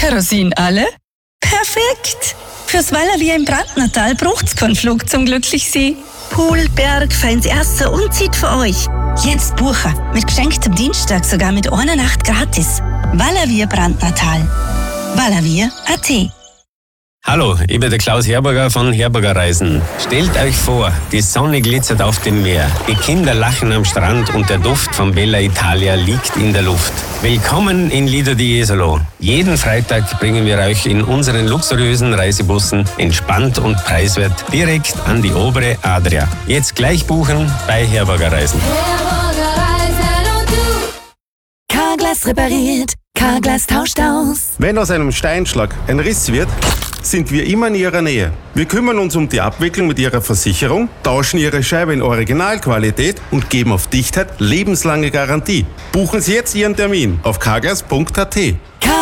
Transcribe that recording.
Kerosin alle? Perfekt! Fürs Valavia im Brandnertal braucht's keinen Flug zum Glücklichsee. Pool, Berg, feins Essen und Zeit für euch. Jetzt buchen. Mit geschenktem Dienstag sogar mit einer Nacht gratis. Valavia Brandnertal. Valavia.at. Hallo, ich bin der Klaus Herberger von Herberger Reisen. Stellt euch vor, die Sonne glitzert auf dem Meer, die Kinder lachen am Strand und der Duft von Bella Italia liegt in der Luft. Willkommen in Lido di Jesolo. Jeden Freitag bringen wir euch in unseren luxuriösen Reisebussen entspannt und preiswert direkt an die obere Adria. Jetzt gleich buchen bei Herberger Reisen. Carglass repariert, Carglass tauscht aus. Wenn aus einem Steinschlag ein Riss wird, sind wir immer in Ihrer Nähe. Wir kümmern uns um die Abwicklung mit Ihrer Versicherung, tauschen Ihre Scheibe in Originalqualität und geben auf Dichtheit lebenslange Garantie. Buchen Sie jetzt Ihren Termin auf carglass.at.